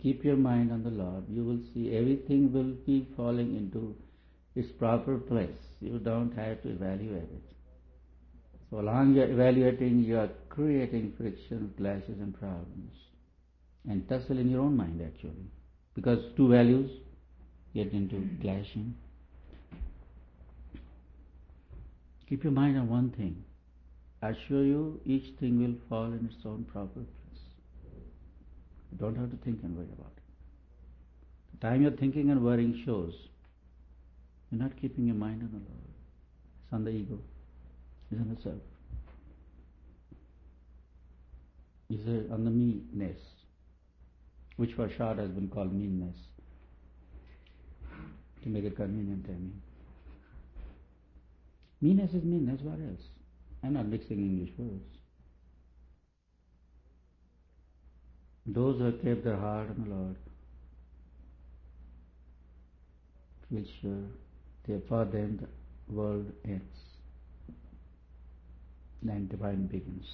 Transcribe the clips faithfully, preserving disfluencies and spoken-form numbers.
keep your mind on the Lord, you will see everything will be falling into its proper place. You don't have to evaluate it. So long you're evaluating, you are creating friction, clashes and problems. And tussle in your own mind actually. Because two values get into clashing. Keep your mind on one thing. I assure you, each thing will fall in its own proper place. You don't have to think and worry about it. The time you're thinking and worrying shows you're not keeping your mind on the Lord. It's on the ego. It's on the self. It's on the me-ness, which for short has been called meanness, to make it convenient, I mean. Meanness is meanness, what else? I'm not mixing English words. Those who have kept their heart on the Lord feel sure that for them the world ends and divine begins.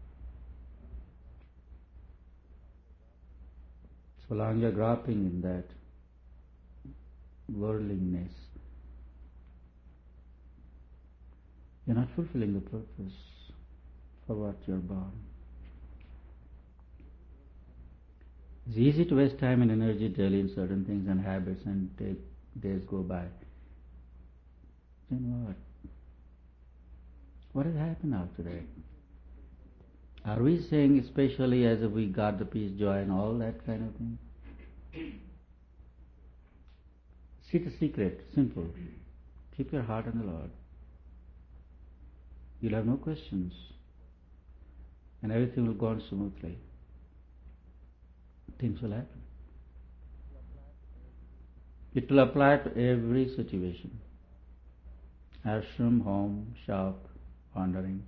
So long you're groping in that worldliness, you're not fulfilling the purpose for what you're born. It's easy to waste time and energy daily in certain things and habits and take days go by. Then what? What has happened after that? Are we saying especially as if we got the peace, joy and all that kind of thing? See the secret, simple. Keep your heart on the Lord. You'll have no questions. And everything will go on smoothly. Things will happen. It will apply to every situation. Ashram, home, shop, wandering.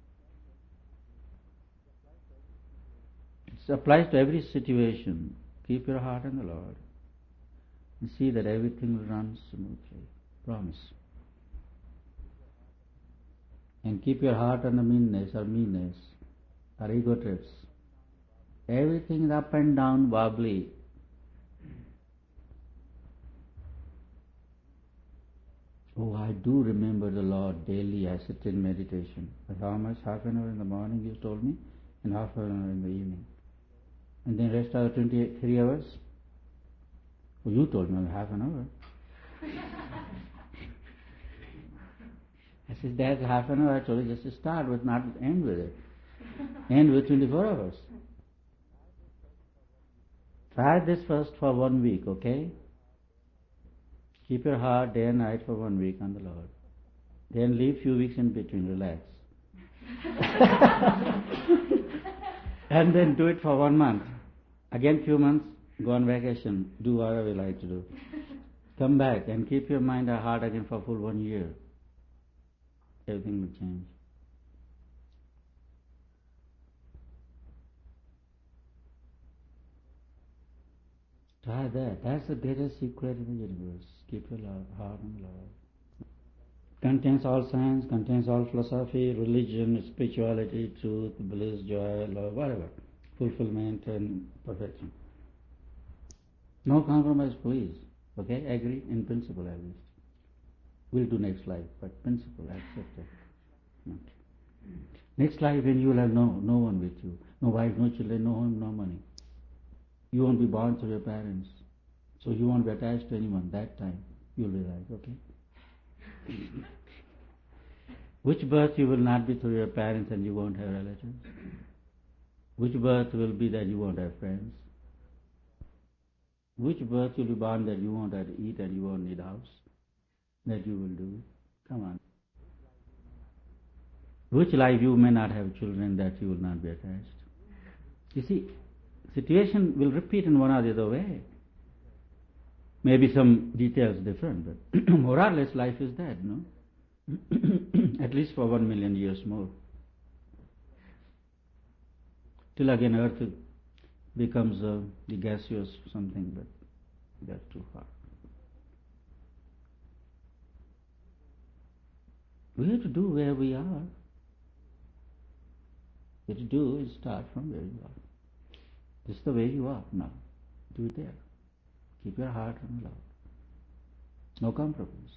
It applies to every situation. Keep your heart on the Lord. And see that everything will run smoothly. Promise. And keep your heart on the meanness or meanness or ego trips. Everything is up and down, wobbly. Oh, I do remember the Lord daily. I sit in meditation. But how much? Half an hour in the morning, you told me, and half an hour in the evening. And then rest of the twenty-three hours? Well, you told me half an hour. I said, that's half an hour. I told you just to start with, not end with it. End with twenty-four hours. Try this first for one week, okay? Keep your heart day and night for one week on the Lord. Then leave few weeks in between, relax. And then do it for one month. Again few months, go on vacation, do whatever you like to do. Come back and keep your mind and heart again for full one year. Everything will change. Try that. That's the greatest secret in the universe. Keep your heart on the Lord. Contains all science, contains all philosophy, religion, spirituality, truth, bliss, joy, love, whatever. Fulfillment and perfection. No compromise, please. Okay? Agree? In principle, at least. We'll do next life, but principle, accept it. Okay. Next life, when you will have no, no one with you. No wife, no children, no home, no money. You won't be born through your parents. So you won't be attached to anyone. That time you'll realize, okay? Which birth you will not be through your parents and you won't have relatives? Which birth will be that you won't have friends? Which birth you'll be born that you won't have to eat and you won't need a house? That you will do? Come on. Which life you may not have children that you will not be attached? You see, situation will repeat in one or the other way. Maybe some details different, but more or less life is that, no? At least for one million years more. Till again earth becomes uh, the gaseous something, but that's too far. We have to do where we are. What to do is start from where you are. This is the way you are now. Do it there. Keep your heart on the Lord. No compromise.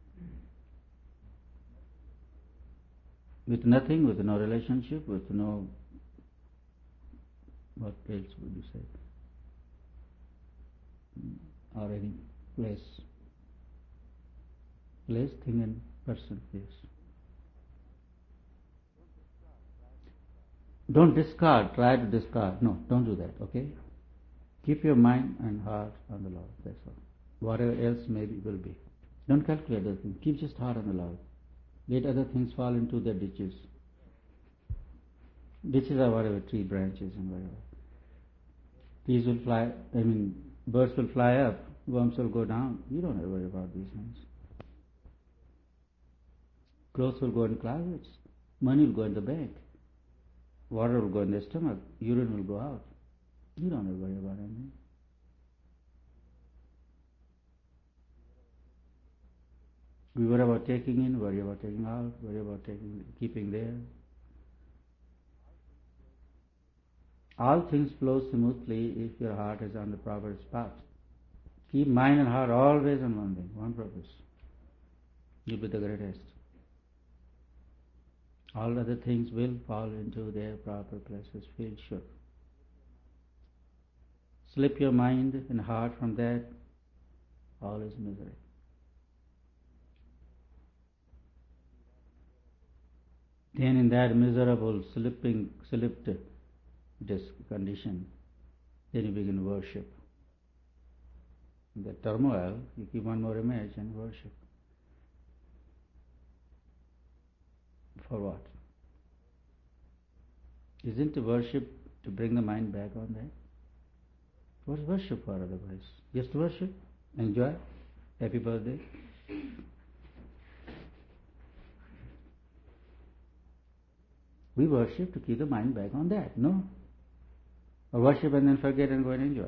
With nothing, with no relationship, with no, what else would you say? Or any place. Place, thing and person, yes. Don't discard, try to discard. No, don't do that, okay? Keep your mind and heart on the Lord, that's all. Whatever else maybe will be. Don't calculate other things. Keep just heart on the Lord. Let other things fall into their ditches. Ditches are whatever, tree branches and whatever. Trees will fly, I mean, birds will fly up, worms will go down. You don't have to worry about these things. Clothes will go in closets. Money will go in the bank. Water will go in the stomach. Urine will go out. You don't have to worry about anything. We worry about taking in, worry about taking out, worry about taking, keeping there. All things flow smoothly if your heart is on the proper spot. Keep mind and heart always on one thing, one purpose. You'll be the greatest. All other things will fall into their proper places, feel sure. Slip your mind and heart from that, all is misery. Then in that miserable, slipping, slipped this condition, then you begin worship. In the turmoil, you keep one more image and worship. For what? Isn't worship to bring the mind back on that? What's worship for otherwise? Just worship, enjoy, happy birthday. We worship to keep the mind back on that, no? Or worship and then forget and go and enjoy.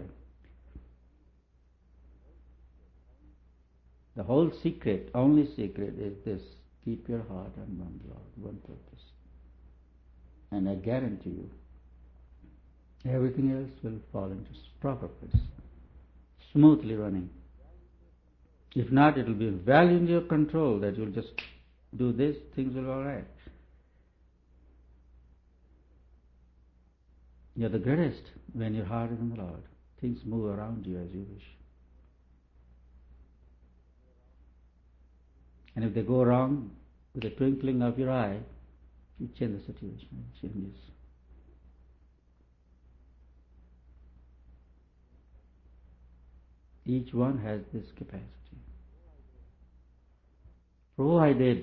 The whole secret, only secret is this: keep your heart on one Lord, one purpose. And I guarantee you, everything else will fall into proper place, smoothly running. If not, it will be well in your control that you'll just do this, things will be all right. You're the greatest when your heart is in the Lord. Things move around you as you wish. And if they go wrong, with the twinkling of your eye, you change the situation, it changes. Each one has this capacity. Provided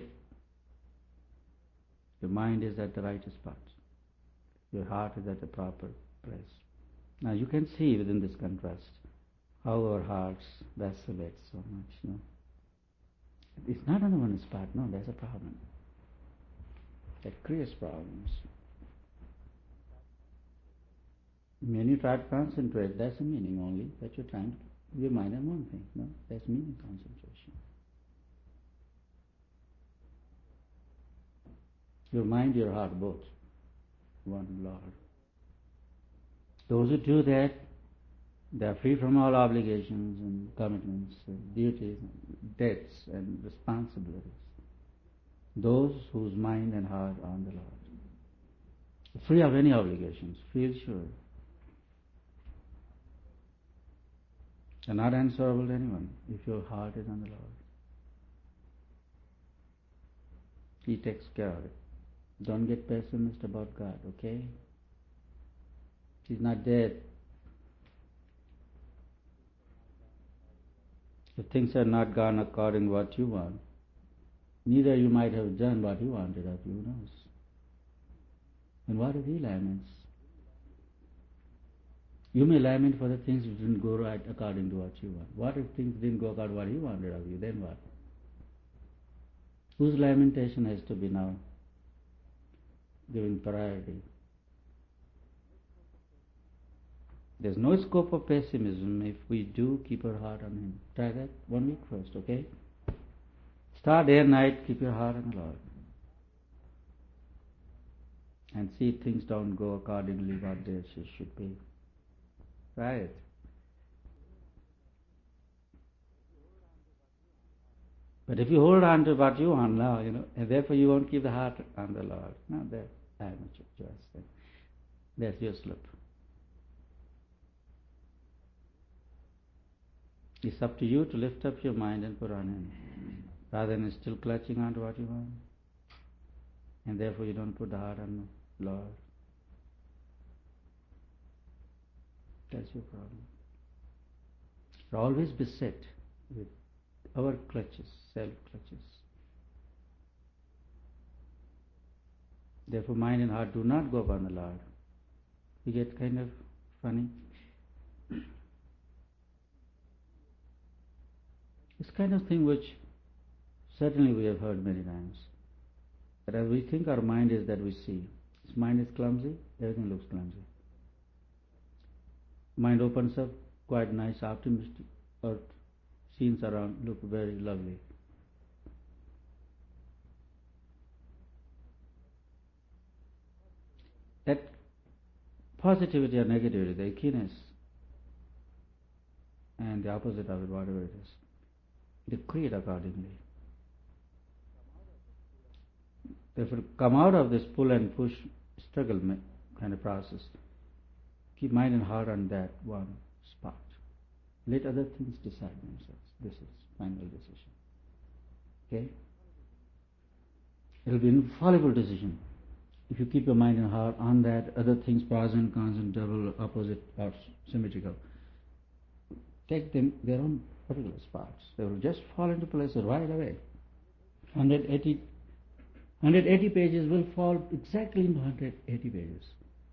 your mind is at the right spot, your heart is at the proper place. Now you can see within this contrast how our hearts vacillate so much. No? It's not on the one spot, no, there's a problem. That creates problems. When you try to concentrate, that's the meaning only, that you're trying to, your mind on one thing, no? That's meaning concentration. Your mind, your heart, both. One Lord. Those who do that, they are free from all obligations and commitments, and duties, and debts and responsibilities. Those whose mind and heart are on the Lord. Free of any obligations, feel sure. You're not answerable to anyone if your heart is on the Lord. He takes care of it. Don't get pessimist about God, okay? He's not dead. If things are not gone according to what you want, neither you might have done what He wanted of you, who knows? And what if He laments? You may lament for the things which didn't go right according to what you want. What if things didn't go according to what He wanted of you? Then what? Whose lamentation has to be now given priority? There's no scope of pessimism if we do keep our heart on Him. Try that one week first, okay? Start day and night, keep your heart on the Lord. And see if things don't go accordingly what they should be. Try it. But if you hold on to what you want now, you know, and therefore you won't keep the heart on the Lord. No, that I am a choice. That's your slip. It's up to you to lift up your mind and put on Him, rather than still clutching on to what you want. And therefore you don't put the heart on the Lord. That's your problem. You're always beset with our clutches, self-clutches. Therefore mind and heart do not go upon the Lord. You get kind of funny. This kind of thing which certainly we have heard many times. But as we think our mind is that we see. This mind is clumsy, everything looks clumsy. Mind opens up, quite nice, optimistic, or scenes around look very lovely. That positivity or negativity, the keenness, and the opposite of it, whatever it is, they create accordingly. Therefore, come out of this pull and push struggle kind of process. Keep mind and heart on that one spot. Let other things decide themselves. This is final decision. Okay? It will be an infallible decision. If you keep your mind and heart on that, other things, pros and cons and double, opposite, or symmetrical, take them their own particular spots. They will just fall into place right away. one hundred eighty, one hundred eighty pages will fall exactly into one hundred eighty pages.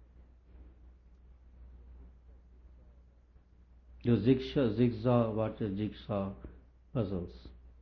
Your jigsaw, zigzag, what is jigsaw puzzles?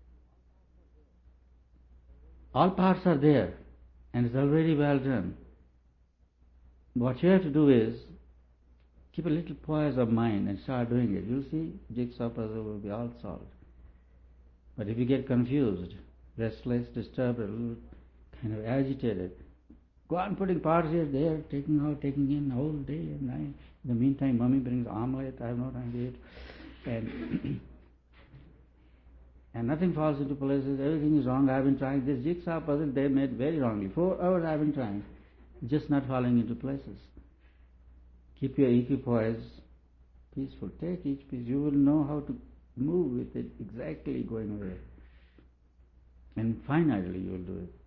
All parts are there, and it's already well done. What you have to do is keep a little poise of mind and start doing it. You'll see jigsaw puzzle will be all solved. But if you get confused, restless, disturbed, a little kind of agitated, go on putting parts here, there, taking out, taking in all day and night. In the meantime, mommy brings omelette, I have no time to eat. And, and nothing falls into places, everything is wrong. I have been trying this jigsaw puzzle, they made very wrongly. Four hours I have been trying, just not falling into places. Keep your equipoise peaceful. Take each piece. You will know how to move with it exactly going away. And finally you will do it.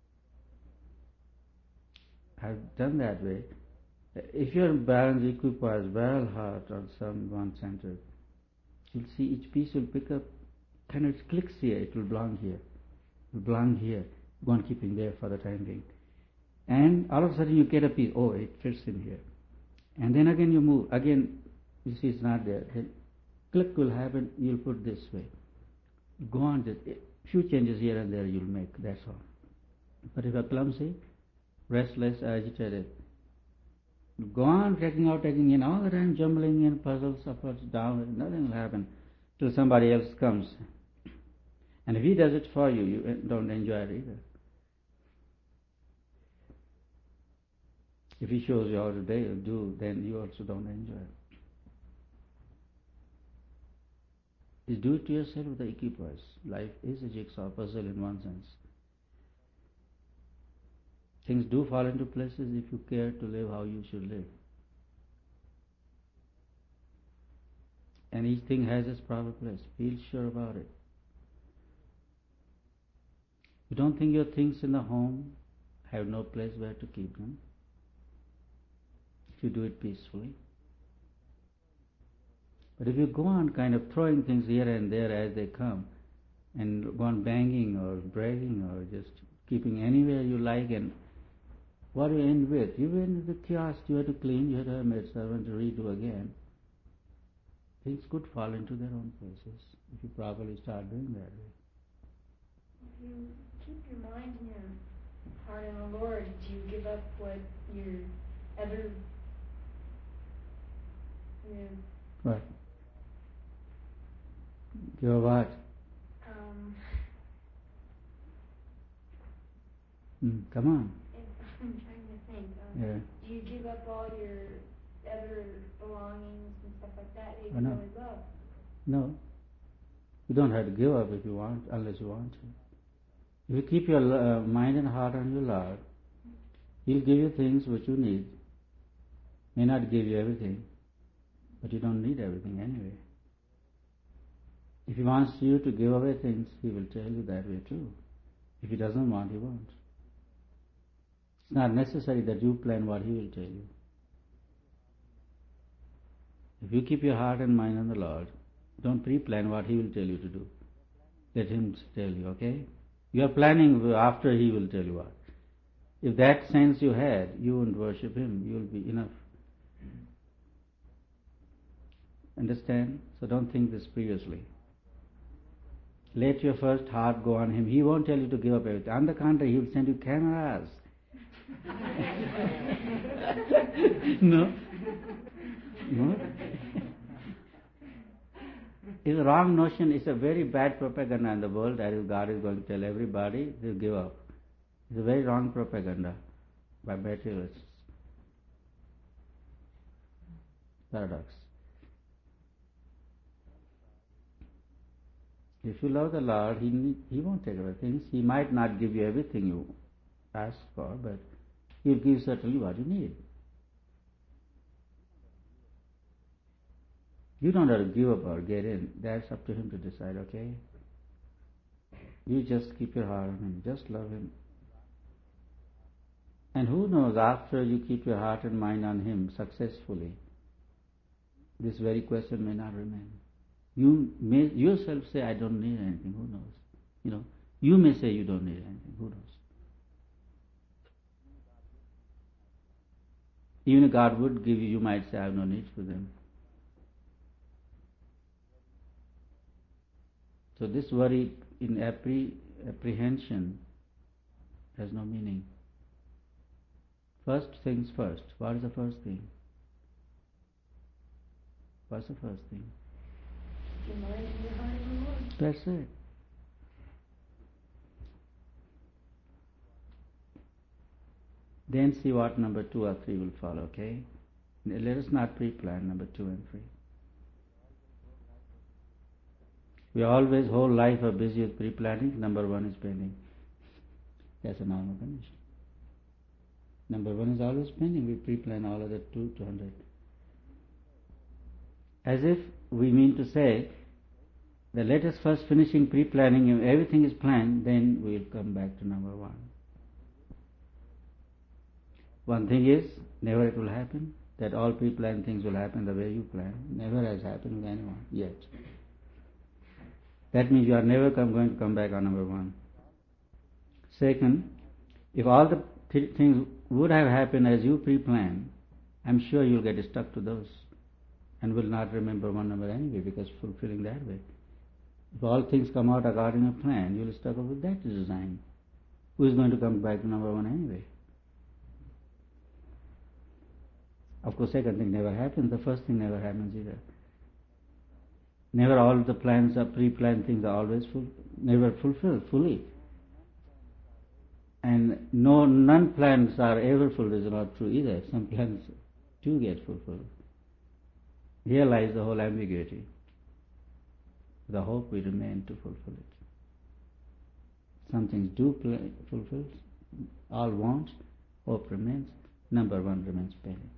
I've done that way. If you're balanced, equipoise, well heart or some one center, you'll see each piece will pick up, kind of clicks here, it will belong here, it will belong here. Go on keeping there for the time being. And all of a sudden you get a piece, oh, it fits in here. And then again you move, again you see it's not there. Then click will happen, you'll put this way. Go on, a few changes here and there you'll make, that's all. But if you're clumsy, restless, agitated, go on taking out, taking in, all the time jumbling in puzzles, upwards, down, nothing will happen till somebody else comes. And if he does it for you, you don't enjoy it either. If he shows you how to do, then you also don't enjoy it. You do it to yourself with the equipoise. Life is a jigsaw puzzle in one sense. Things do fall into places if you care to live how you should live. And each thing has its proper place. Feel sure about it. You don't think your things in the home have no place where to keep them? If you do it peacefully. But if you go on kind of throwing things here and there as they come, and go on banging or bragging or just keeping anywhere you like, and what do you end with? You end with chaos. You have to clean, you have to have a maid servant to redo again. Things could fall into their own places if you properly start doing that way. If you keep your mind and your heart in the Lord, do you give up what you're ever, you know, What? Give up what? Um, Mm, come on. I'm trying to think. Um, Yeah. Do you give up all your other belongings and stuff like that that you Oh, no. really love? No. You don't have to give up if you want, unless you want to. If you keep your uh, mind and heart on your Lord, He'll give you things which you need. May not give you everything, but you don't need everything anyway. If He wants you to give away things, He will tell you that way too. If He doesn't want, He won't. It's not necessary that you plan what He will tell you. If you keep your heart and mind on the Lord, don't pre-plan what He will tell you to do. Let Him tell you, okay? You are planning after He will tell you what. If that sense you had, you won't worship Him. You will be enough. Understand? So don't think this previously. Let your first heart go on Him. He won't tell you to give up everything. On the contrary, He will send you cameras. No? No? It's a wrong notion. It's a very bad propaganda in the world that if God is going to tell everybody to give up. It's a very wrong propaganda by materialists. Paradox. If you love the Lord, He need, He won't take away things. He might not give you everything you ask for, but He'll give certainly what you need. You don't have to give up or get in. That's up to Him to decide, okay? You just keep your heart on Him. Just love Him. And who knows, after you keep your heart and mind on Him successfully, this very question may not remain. You may yourself say, I don't need anything. Who knows? You know, you may say you don't need anything. Who knows? Even if God would give you, you might say, I have no need for them. So this worry in appre- apprehension has no meaning. First things first. What is the first thing? What's the first thing? Your mind and your heart in the Lord. That's it. Then see what number two or three will follow, okay? Let us not pre-plan number two and three. We always, whole life are busy with pre-planning. Number one is pending. That's a normal condition. Number one is always pending. We pre-plan all other two to hundred. As if we mean to say that let us first finishing pre-planning. If everything is planned, then we will come back to number one. One thing is, never it will happen, that all pre-planned things will happen the way you plan. Never has happened with anyone yet. That means you are never come, going to come back on number one. Second, if all the th- things would have happened as you pre-planned, I'm sure you'll get stuck to those and will not remember one number anyway, because fulfilling that way. If all things come out according to plan, you'll stuck up with that design. Who is going to come back to number one anyway? Of course, second thing never happens. The first thing never happens either. Never all the plans are pre-planned things are always full, never fulfilled fully. And no, none plans are ever fulfilled is not true either. Some plans do get fulfilled. Here lies the whole ambiguity. The hope we remain to fulfill it. Some things do play, fulfill, all wants, hope remains, number one remains pending.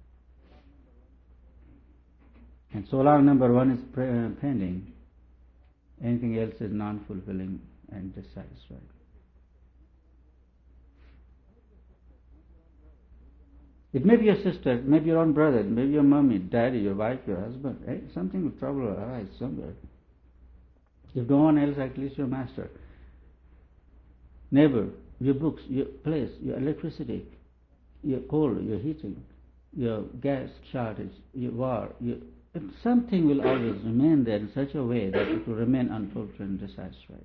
And so long number one is pre- uh, pending, anything else is non-fulfilling and dissatisfied. It may be your sister, it may be your own brother, it may be your mommy, daddy, your wife, your husband. Hey, something with trouble will arise somewhere. If no one else, at least your master, neighbor, your books, your place, your electricity, your coal, your heating, your gas shortage, your war, your something will always remain there in such a way that it will remain unfulfilled and dissatisfied.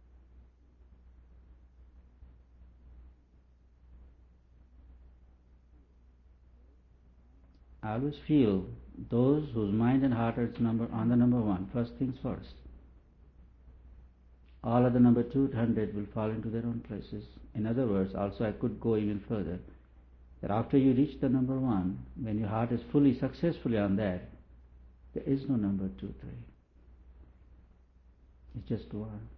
I always feel those whose mind and heart are number, on the number one, first things first. All other number two hundred will fall into their own places. In other words, also I could go even further, that after you reach the number one, when your heart is fully, successfully on that, there is no number two, three. It's just one.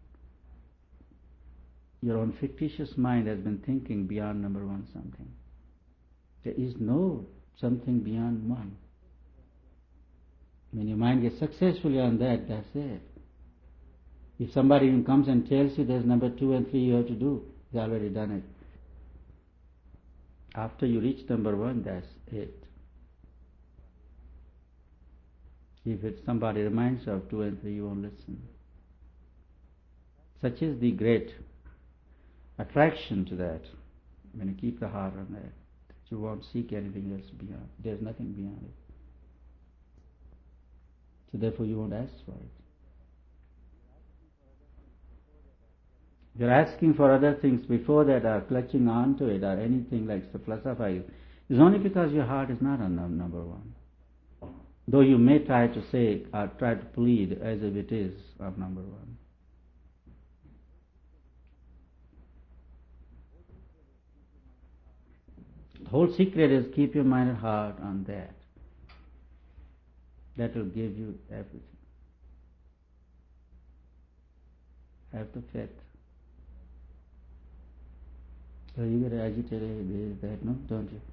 Your own fictitious mind has been thinking beyond number one something. There is no something beyond one. When your mind gets successfully on that, that's it. If somebody even comes and tells you there's number two and three you have to do, he's already done it. After you reach number one, that's it. If it's somebody reminds you of two and three, you won't listen. Such is the great attraction to that. When you keep the heart on that, that you won't seek anything else beyond. There's nothing beyond it. So therefore you won't ask for it. If you're asking for other things before that, or clutching on to it, or anything like the philosophy, it's only because your heart is not on number one. Though you may try to say, or try to plead as if it is of number one. The whole secret is keep your mind and heart on that. That will give you everything. Have the faith. So you get agitated with that, no? Don't you?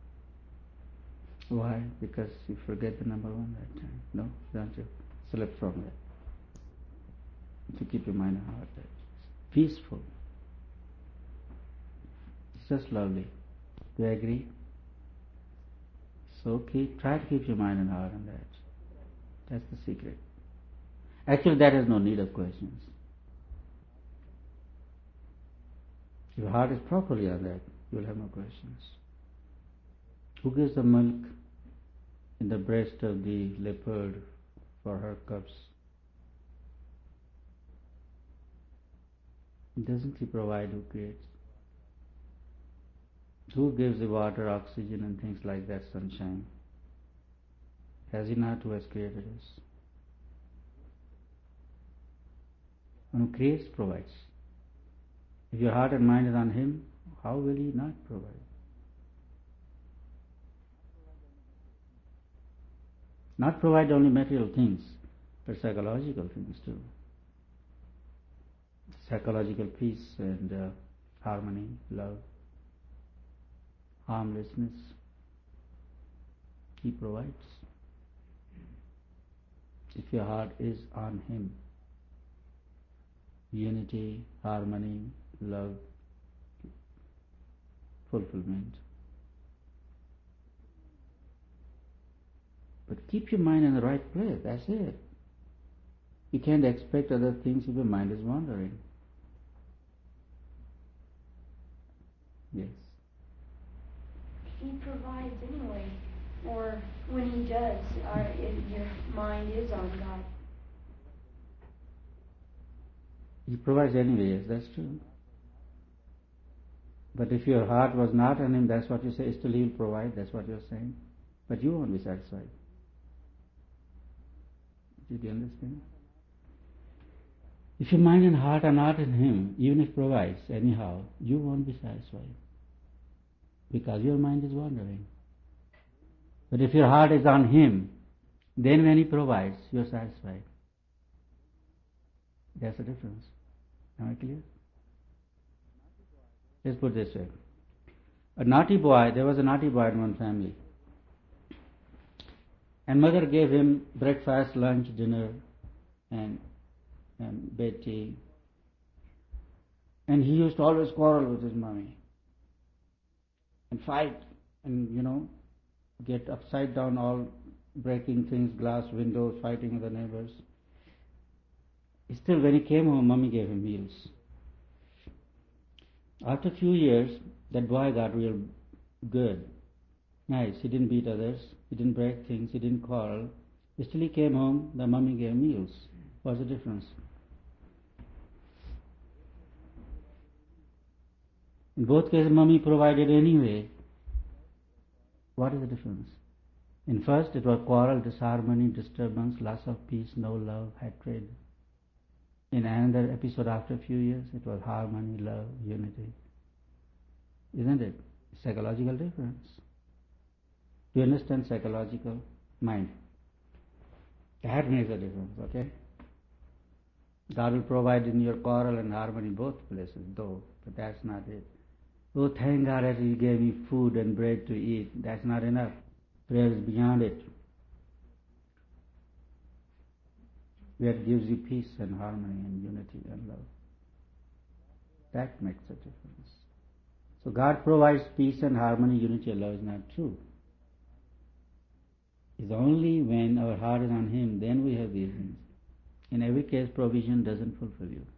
Why? Because you forget the number one that time. No? Don't you? Slip from that. To keep your mind and heart there. Peaceful. It's just lovely. Do you agree? So keep, try to keep your mind and heart on that. That's the secret. Actually, that has no need of questions. If your heart is properly on that, you will have no questions. Who gives the milk in the breast of the leopard for her cubs? Doesn't he provide? Who creates? Who gives the water, oxygen and things like that, sunshine? Has he not who has created us? And who creates provides. If your heart and mind is on him, how will he not provide? Not provide only material things, but psychological things too. Psychological peace and uh, harmony, love, harmlessness. He provides. If your heart is on him, unity, harmony, love, fulfillment. But keep your mind in the right place, that's it. You can't expect other things if your mind is wandering. Yes. He provides anyway, or when he does, our, it, your mind is on God. He provides anyway, yes, that's true. But if your heart was not on him, that's what you say, still he will provide, that's what you're saying. But you won't be satisfied. Did you understand? If your mind and heart are not in him, even if he provides anyhow, you won't be satisfied. Because your mind is wandering. But if your heart is on him, then when he provides, you're satisfied. That's the difference. Am I clear? Let's put it this way. A naughty boy, there was a naughty boy in one family. And mother gave him breakfast, lunch, dinner, and, and bed tea. And he used to always quarrel with his mommy. And fight, and you know, get upside down, all breaking things, glass windows, fighting with the neighbors. Still, when he came home, mommy gave him meals. After a few years, that boy got real good. Nice. He didn't beat others. He didn't break things. He didn't quarrel. Still, he came home, the mommy gave him meals. What's the difference? In both cases, mommy provided anyway. What is the difference? In first, it was quarrel, disharmony, disturbance, loss of peace, no love, hatred. In another episode after a few years, it was harmony, love, unity. Isn't it? Psychological difference. Do you understand psychological mind? That makes a difference, okay? God will provide in your quarrel and harmony both places, though, but that's not it. Oh, thank God that He gave me food and bread to eat. That's not enough. Prayer is beyond it. Where it gives you peace and harmony and unity and love. That makes a difference. So God provides peace and harmony, unity and love is not true. It's only when our heart is on Him, then we have these things. In every case, provision doesn't fulfill you.